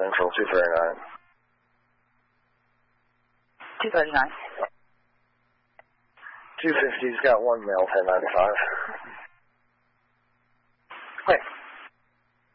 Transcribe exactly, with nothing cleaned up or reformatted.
Central, two thirty-nine. two thirty-nine. two fifty's got one male, ten ninety-five. Quick.